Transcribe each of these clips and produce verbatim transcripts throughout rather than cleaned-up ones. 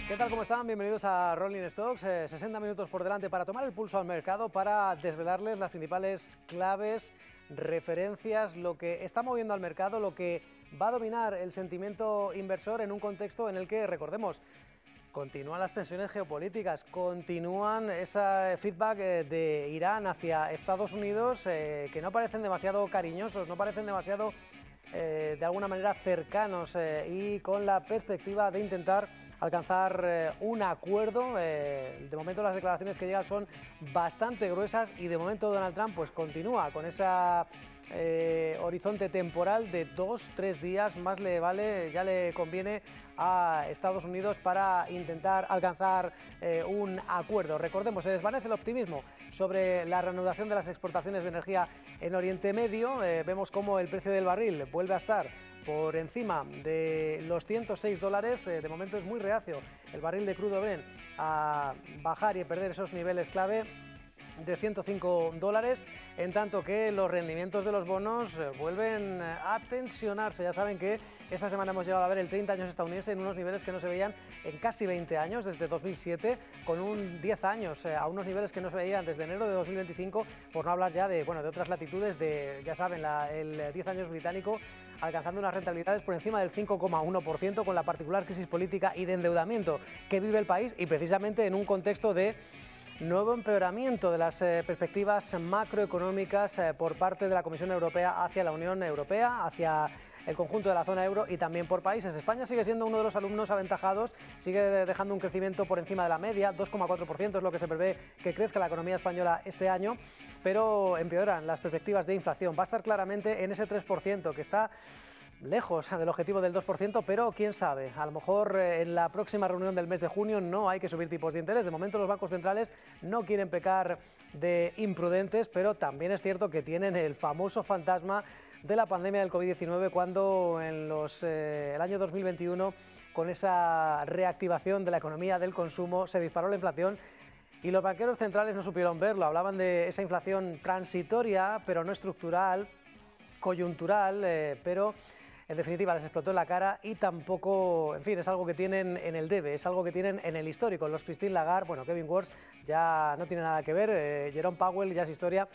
¿Qué tal? ¿Cómo están? Bienvenidos a Rolling Stocks. Eh, sesenta minutos por delante para tomar el pulso al mercado, para desvelarles las principales claves, referencias, lo que está moviendo al mercado, lo que va a dominar el sentimiento inversor en un contexto en el que, recordemos, continúan las tensiones geopolíticas, continúan ese feedback de Irán hacia Estados Unidos eh, que no parecen demasiado cariñosos, no parecen demasiado, eh, de alguna manera, cercanos eh, y con la perspectiva de intentar alcanzar eh, un acuerdo. Eh, de momento las declaraciones que llegan son bastante gruesas y de momento Donald Trump pues continúa con esa eh, horizonte temporal de dos, tres días, más le vale, ya le conviene a Estados Unidos para intentar alcanzar eh, un acuerdo. Recordemos, se desvanece el optimismo sobre la reanudación de las exportaciones de energía en Oriente Medio. Eh, vemos cómo el precio del barril vuelve a estar por encima de los ciento seis dólares, eh, de momento es muy reacio el barril de crudo Brent a bajar y a perder esos niveles clave de ciento cinco dólares, en tanto que los rendimientos de los bonos eh, vuelven a tensionarse. Ya saben que esta semana hemos llegado a ver el treinta años estadounidense en unos niveles que no se veían en casi veinte años, desde dos mil siete, con un diez años eh, a unos niveles que no se veían desde enero de dos mil veinticinco, por no hablar ya de, bueno, de otras latitudes, de, ya saben, la, el diez años británico alcanzando unas rentabilidades por encima del cinco coma uno por ciento, con la particular crisis política y de endeudamiento que vive el país, y precisamente en un contexto de nuevo empeoramiento de las eh, perspectivas macroeconómicas eh, por parte de la Comisión Europea hacia la Unión Europea, hacia el conjunto de la zona euro y también por países. España sigue siendo uno de los alumnos aventajados, sigue dejando un crecimiento por encima de la media, dos coma cuatro por ciento es lo que se prevé que crezca la economía española este año, pero empeoran las perspectivas de inflación. Va a estar claramente en ese tres por ciento, que está lejos del objetivo del dos por ciento, pero quién sabe, a lo mejor eh, en la próxima reunión del mes de junio no hay que subir tipos de interés. De momento los bancos centrales no quieren pecar de imprudentes, pero también es cierto que tienen el famoso fantasma de la pandemia del COVID diecinueve, cuando en los, eh, el año dos mil veintiuno, con esa reactivación de la economía del consumo, se disparó la inflación y los banqueros centrales no supieron verlo. Hablaban de esa inflación transitoria, pero no estructural, coyuntural, eh, pero en definitiva les explotó en la cara y tampoco, en fin, es algo que tienen en el debe, es algo que tienen en el histórico. Los Christine Lagarde, bueno, Kevin Warsh ya no tiene nada que ver, eh, Jerome Powell ya es historia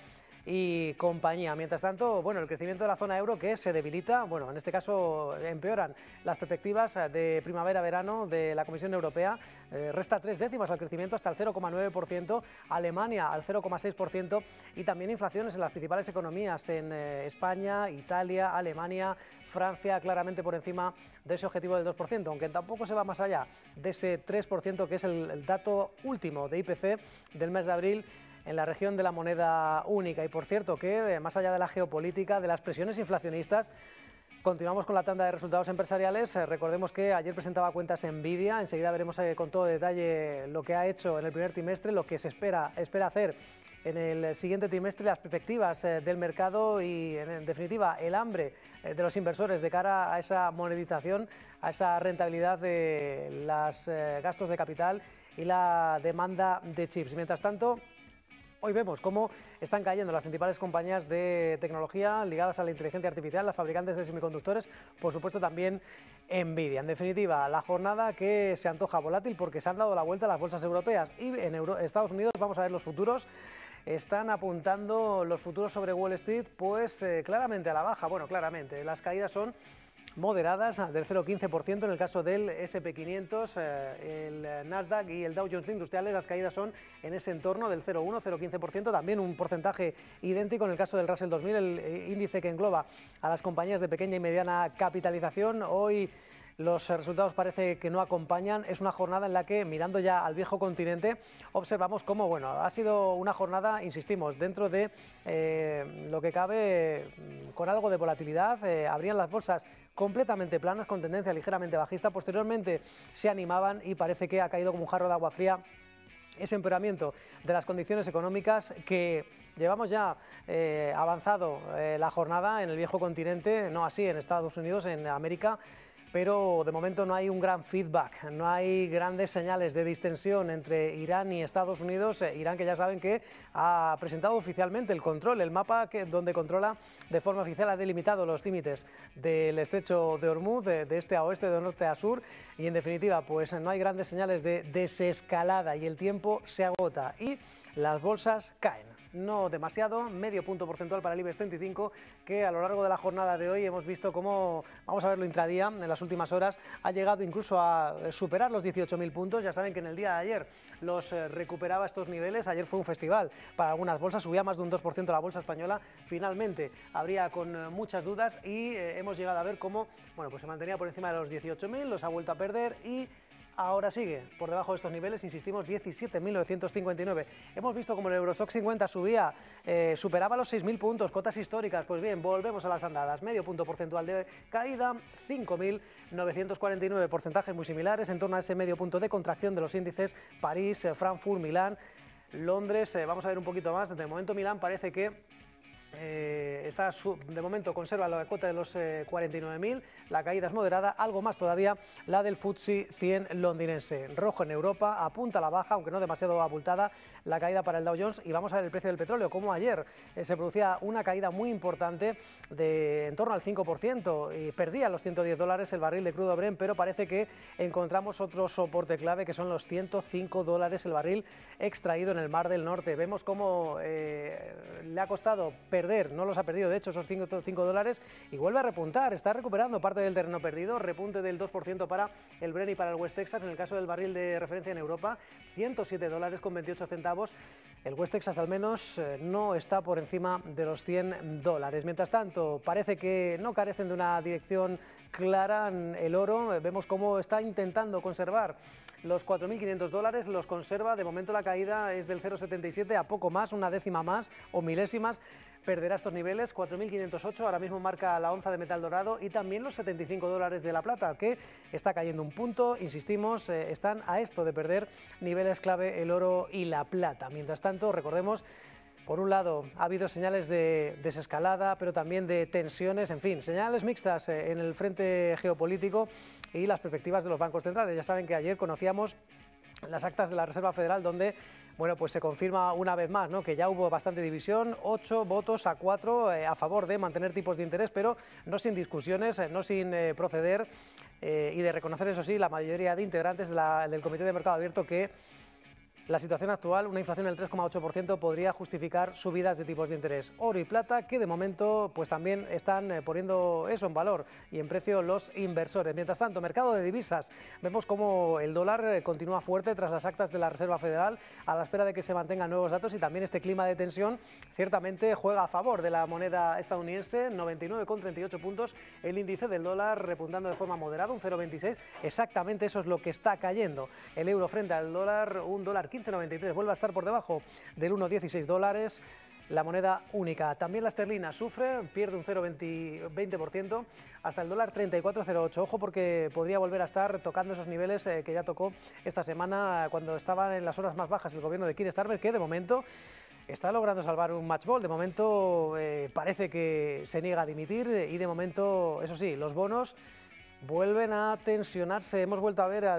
y compañía. Mientras tanto, bueno, el crecimiento de la zona euro, que se debilita, bueno, en este caso empeoran las perspectivas de primavera-verano de la Comisión Europea, eh, resta tres décimas al crecimiento hasta el cero coma nueve por ciento, Alemania al cero coma seis por ciento y también inflaciones en las principales economías, en eh, España, Italia, Alemania, Francia, claramente por encima de ese objetivo del dos por ciento, aunque tampoco se va más allá de ese tres por ciento que es el, el dato último de I P C del mes de abril en la región de la moneda única. Y por cierto que, más allá de la geopolítica, de las presiones inflacionistas, continuamos con la tanda de resultados empresariales. Eh, recordemos que ayer presentaba cuentas Nvidia, enseguida veremos eh, con todo detalle lo que ha hecho en el primer trimestre, lo que se espera, espera hacer en el siguiente trimestre, las perspectivas eh, del mercado y, en, en definitiva, el hambre eh, de los inversores de cara a esa monetización, a esa rentabilidad de los eh, gastos de capital y la demanda de chips. Mientras tanto, hoy vemos cómo están cayendo las principales compañías de tecnología ligadas a la inteligencia artificial, las fabricantes de semiconductores, por supuesto también Nvidia. En definitiva, la jornada que se antoja volátil porque se han dado la vuelta a las bolsas europeas y en Euro- Estados Unidos vamos a ver los futuros. Están apuntando los futuros sobre Wall Street pues eh, claramente a la baja. Bueno, claramente, las caídas son moderadas del cero coma quince por ciento en el caso del ese and pe quinientos, eh, el Nasdaq y el Dow Jones Industriales, las caídas son en ese entorno del cero coma uno, cero coma quince por ciento, también un porcentaje idéntico en el caso del Russell dos mil, el índice que engloba a las compañías de pequeña y mediana capitalización. Hoy los resultados parece que no acompañan. Es una jornada en la que, mirando ya al viejo continente, observamos cómo, bueno, ha sido una jornada, insistimos, dentro de eh, lo que cabe, con algo de volatilidad. Eh, abrían las bolsas completamente planas, con tendencia ligeramente bajista. Posteriormente se animaban y parece que ha caído como un jarro de agua fría ese empeoramiento de las condiciones económicas que llevamos ya eh, avanzado eh, la jornada en el viejo continente, no así en Estados Unidos, en América. pero de momento no hay un gran feedback, no hay grandes señales de distensión entre Irán y Estados Unidos. Eh, Irán, que ya saben que ha presentado oficialmente el control, el mapa que, donde controla de forma oficial, ha delimitado los límites del estrecho de Hormuz, de, de este a oeste, de norte a sur, y en definitiva pues no hay grandes señales de desescalada y el tiempo se agota y las bolsas caen. No demasiado, medio punto porcentual para el IBEX treinta y cinco, que a lo largo de la jornada de hoy hemos visto cómo, vamos a verlo intradía, en las últimas horas ha llegado incluso a superar los dieciocho mil puntos. Ya saben que en el día de ayer los eh, recuperaba estos niveles. Ayer fue un festival para algunas bolsas, subía más de un dos por ciento la bolsa española, finalmente habría con eh, muchas dudas y eh, hemos llegado a ver cómo, bueno, pues se mantenía por encima de los dieciocho mil, los ha vuelto a perder y ahora sigue por debajo de estos niveles, insistimos, diecisiete mil novecientos cincuenta y nueve. Hemos visto como el Eurostoxx cincuenta subía, eh, superaba los seis mil puntos, cotas históricas. Pues bien, volvemos a las andadas, medio punto porcentual de caída, cinco mil novecientos cuarenta y nueve, porcentajes muy similares, en torno a ese medio punto de contracción de los índices París, eh, Frankfurt, Milán, Londres. Eh, vamos a ver un poquito más. De momento Milán parece que Eh, está de momento conserva la cota de los eh, cuarenta y nueve mil, la caída es moderada, algo más todavía la del F T S E cien londinense. Rojo en Europa, apunta a la baja, aunque no demasiado abultada, la caída para el Dow Jones. Y vamos a ver el precio del petróleo, como ayer eh, se producía una caída muy importante de en torno al cinco por ciento y perdía los ciento diez dólares el barril de crudo Brent, pero parece que encontramos otro soporte clave que son los ciento cinco dólares el barril extraído en el Mar del Norte. Vemos cómo eh, le ha costado perder, no los ha perdido de hecho esos cinco dólares y vuelve a repuntar, está recuperando parte del terreno perdido, repunte del dos por ciento para el Brent y para el West Texas. En el caso del barril de referencia en Europa, ciento siete dólares con veintiocho centavos, el West Texas al menos eh, no está por encima de los cien dólares. Mientras tanto, parece que no carecen de una dirección clara en el oro. Eh, vemos cómo está intentando conservar los cuatro mil quinientos dólares, los conserva. De momento la caída es del cero coma setenta y siete a poco más, una décima más o milésimas. Perderá estos niveles, cuatro mil quinientos ocho, ahora mismo marca la onza de metal dorado y también los setenta y cinco dólares de la plata, que está cayendo un punto, insistimos, eh, están a esto de perder niveles clave el oro y la plata. Mientras tanto, recordemos, por un lado ha habido señales de desescalada, pero también de tensiones, en fin, señales mixtas eh, en el frente geopolítico y las perspectivas de los bancos centrales. Ya saben que ayer conocíamos las actas de la Reserva Federal, donde bueno, pues se confirma una vez más, ¿no?, que ya hubo bastante división, ocho votos a cuatro eh, a favor de mantener tipos de interés, pero no sin discusiones, eh, no sin eh, proceder eh, y de reconocer, eso sí, la mayoría de integrantes de la, del Comité de Mercado Abierto que la situación actual, una inflación del tres coma ocho por ciento, podría justificar subidas de tipos de interés. Oro y plata, que de momento pues también están eh, poniendo eso en valor y en precio los inversores. Mientras tanto, mercado de divisas, vemos como el dólar eh, continúa fuerte tras las actas de la Reserva Federal, a la espera de que se mantengan nuevos datos, y también este clima de tensión ciertamente juega a favor de la moneda estadounidense. noventa y nueve coma treinta y ocho puntos el índice del dólar, repuntando de forma moderada, un cero coma veintiséis. Exactamente eso es lo que está cayendo el euro frente al dólar, un dólar quince coma noventa y tres, vuelve a estar por debajo del uno coma dieciséis dólares, la moneda única. También la esterlina sufre, pierde un cero coma veinte por ciento hasta el dólar treinta y cuatro coma cero ocho. Ojo, porque podría volver a estar tocando esos niveles eh, que ya tocó esta semana cuando estaban en las horas más bajas el gobierno de Keir Starmer, que de momento está logrando salvar un match ball. De momento eh, parece que se niega a dimitir y de momento, eso sí, los bonos vuelven a tensionarse. Hemos vuelto a ver al